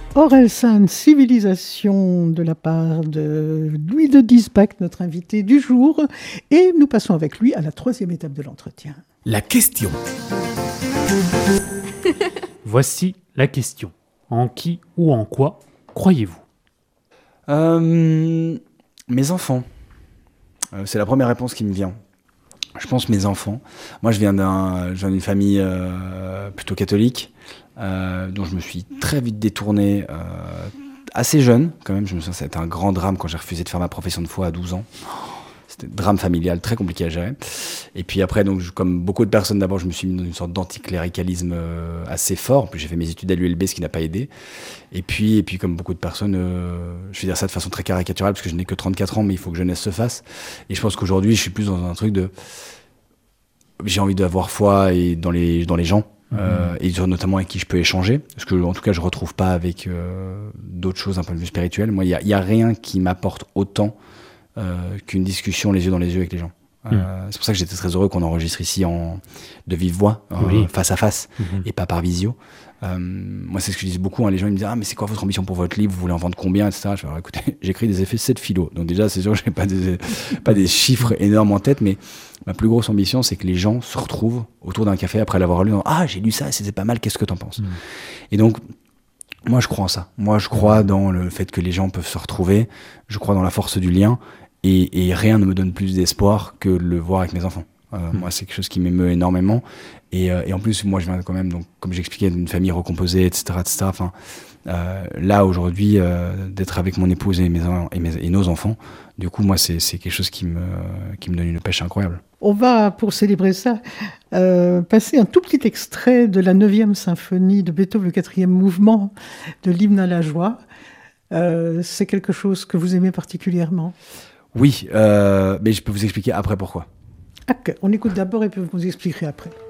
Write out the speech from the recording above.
Orelsan, civilisation, de la part de Louis de Diesbach, notre invité du jour. Et nous passons avec lui à la troisième étape de l'entretien. La question. Voici la question. En qui ou en quoi croyez-vous ? Mes enfants. C'est la première réponse qui me vient. Je pense mes enfants. Moi, je viens d'une famille plutôt catholique, dont je me suis très vite détourné assez jeune. Quand même, je me souviens, ça a été un grand drame quand j'ai refusé de faire ma profession de foi à 12 ans. C'était un drame familial très compliqué à gérer. Et puis après, donc, comme beaucoup de personnes, d'abord, je me suis mis dans une sorte d'anticléricalisme assez fort. Puis j'ai fait mes études à l'ULB, ce qui n'a pas aidé. Et puis comme beaucoup de personnes, je vais dire ça de façon très caricaturale, parce que je n'ai que 34 ans, mais il faut que jeunesse se fasse. Et je pense qu'aujourd'hui, je suis plus dans un truc de... J'ai envie d'avoir foi dans les gens, et notamment avec qui je peux échanger. Parce que, en tout cas, je ne retrouve pas avec d'autres choses d'un point de vue spirituel. Moi, il y a rien qui m'apporte autant qu'une discussion les yeux dans les yeux avec les gens. C'est pour ça que j'étais très heureux qu'on enregistre ici de vive voix, face à face, et pas par visio. Moi, c'est ce que je dis beaucoup. Les gens ils me disent « Ah, mais c'est quoi votre ambition pour votre livre ? Vous voulez en vendre combien ?» etc. Je dis « Écoutez, j'écris des effets 7 philo. Donc déjà, c'est sûr que je n'ai pas des chiffres énormes en tête, mais ma plus grosse ambition, c'est que les gens se retrouvent autour d'un café après l'avoir lu. « Ah, j'ai lu ça, c'était pas mal, qu'est-ce que t'en penses ?» Et donc, moi, je crois en ça. Moi, je crois dans le fait que les gens peuvent se retrouver. Je crois dans la force du lien. Et rien ne me donne plus d'espoir que de le voir avec mes enfants. Moi, c'est quelque chose qui m'émeut énormément. Et en plus, moi, je viens quand même, donc, comme j'expliquais, d'une famille recomposée, etc. Enfin, là, aujourd'hui, d'être avec mon épouse et nos enfants, du coup, moi, c'est quelque chose qui me donne une pêche incroyable. On va, pour célébrer ça, passer un tout petit extrait de la 9e symphonie de Beethoven, le 4e mouvement de l'hymne à la joie. C'est quelque chose que vous aimez particulièrement ? Oui, mais je peux vous expliquer après pourquoi. Okay. On écoute d'abord et puis vous expliquerez après.